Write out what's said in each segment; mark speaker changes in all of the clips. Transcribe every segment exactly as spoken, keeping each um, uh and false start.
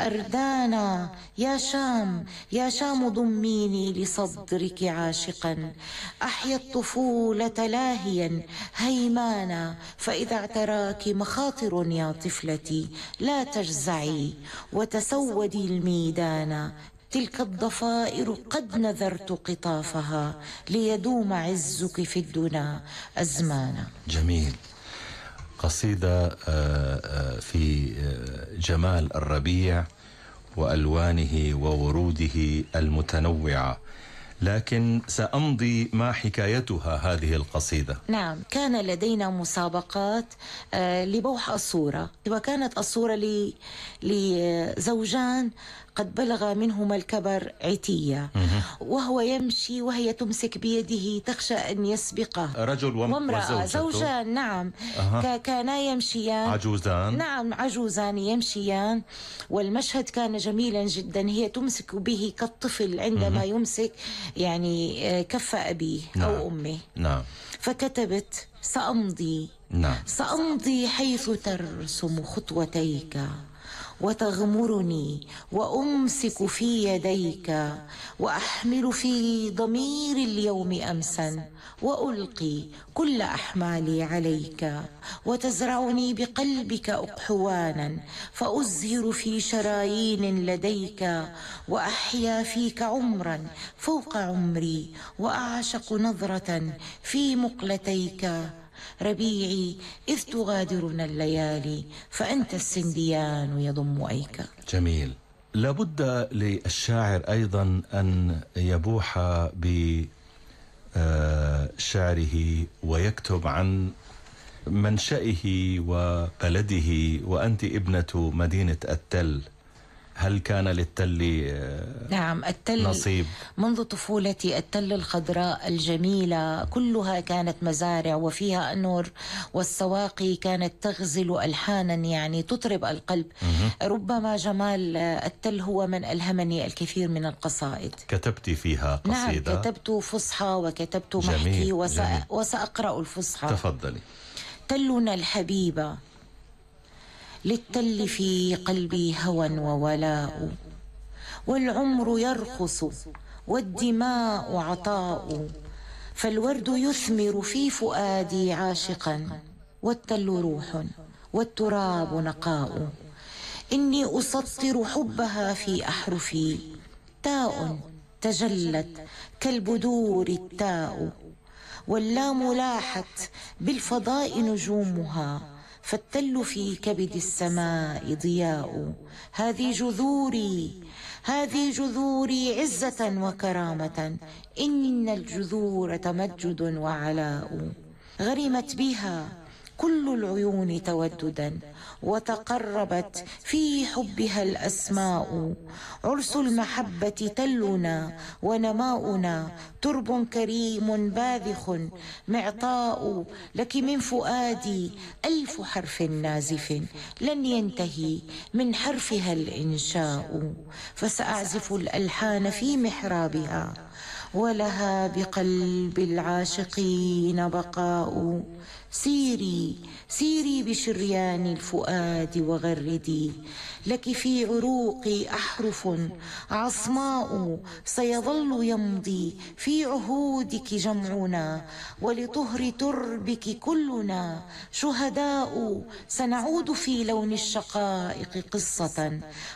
Speaker 1: أردانا يا شام يا شام ضميني لصدرك عاشقا. أحيا الطفولة لاهيا هيمانا، فإذا اعتراك مخاطر يا طفلتي لا تجزعي وتسودي الميدان. تلك الضفائر قد نذرت قطافها ليدوم عزك في الدنا أزمانا.
Speaker 2: جميل. قصيدة في جمال الربيع وألوانه ووروده المتنوعة، لكن سأمضي ما حكايتها هذه القصيدة.
Speaker 1: نعم، كان لدينا مسابقات لبوح الصورة، وكانت الصورة لزوجان قد بلغ منهما الكبر عتية، وهو يمشي وهي تمسك بيده تخشى أن يسبقه.
Speaker 2: رجل
Speaker 1: وامرأة، زوجان. نعم. أه. كانا يمشيان،
Speaker 2: عجوزان.
Speaker 1: نعم، عجوزان يمشيان، والمشهد كان جميلا جدا. هي تمسك به كالطفل عندما أه. يمسك يعني كف أبيه. نعم. أو أمه.
Speaker 2: نعم.
Speaker 1: فكتبت: سأمضي.
Speaker 2: نعم.
Speaker 1: سأمضي حيث ترسم خطوتيك وتغمرني وأمسك في يديك، وأحمل في ضمير اليوم أمسا وألقي كل أحمالي عليك، وتزرعني بقلبك أقحوانا فأزهر في شرايين لديك، وأحيا فيك عمرا فوق عمري وأعشق نظرة في مقلتيك. ربيعي إذ تغادرنا الليالي فأنت السنديان يضم أيك.
Speaker 2: جميل. لابد للشاعر أيضا أن يبوح بشعره ويكتب عن منشئه وبلده، وأنت ابنة مدينة التل. هل كان للتل
Speaker 1: نعم التل
Speaker 2: نصيب؟
Speaker 1: منذ طفولتي التل الخضراء الجميلة كلها كانت مزارع وفيها أنور، والسواقي كانت تغزل ألحانا يعني تطرب القلب. مه. ربما جمال التل هو من ألهمني الكثير من القصائد.
Speaker 2: كتبت فيها قصيدة؟
Speaker 1: نعم، كتبت فصحى وكتبت محكي وس... وسأقرأ الفصحى.
Speaker 2: تفضلي.
Speaker 1: تلنا الحبيبة للتل في قلبي هوى وولاء، والعمر يرخص والدماء عطاء، فالورد يثمر في فؤادي عاشقا، والتل روح والتراب نقاء. إني أسطر حبها في أحرفي، تاء تجلت كالبدور التاء، واللام لاحت بالفضاء نجومها، فالتل في كبد السماء ضياء. هذه جذوري هذه جذوري عزة وكرامة، إن الجذور تمجد وعلاء. غرمت بها كل العيون توددا، وتقربت في حبها الأسماء. عرس المحبة تلنا ونماؤنا، ترب كريم باذخ معطاء. لك من فؤادي ألف حرف نازف، لن ينتهي من حرفها الإنشاء. فسأعزف الألحان في محرابها، ولها بقلب العاشقين بقاء. سيري سيري بشريان الفؤاد وغردي، لك في عروقي أحرف عصماء. سيظل يمضي في عهودك جمعنا، ولطهر تربك كلنا شهداء. سنعود في لون الشقائق قصة،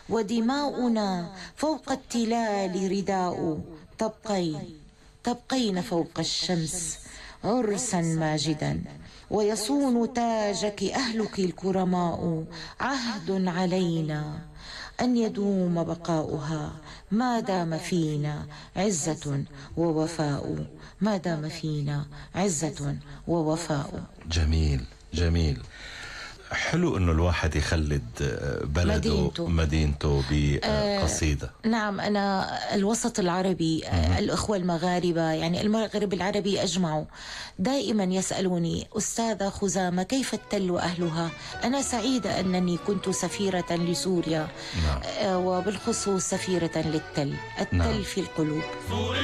Speaker 1: ودماؤنا فوق التلال رداء. تبقين تبقين فوق الشمس عرسا ماجدا، ويصون تاجك أهلك الكرماء. عهد علينا أن يدوم بقاؤها ما دام فينا عزة ووفاء، ما دام فينا عزة ووفاء.
Speaker 2: جميل جميل. حلو انه الواحد يخلد بلده مدينته, مدينته بقصيدة.
Speaker 1: آه نعم، انا الوسط العربي، آه الاخوة المغاربة يعني المغرب العربي اجمعوا دائما يسألوني: أستاذة خزامة كيف التل اهلها؟ انا سعيدة انني كنت سفيرة لسوريا. نعم. آه وبالخصوص سفيرة للتل. التل نعم. في القلوب.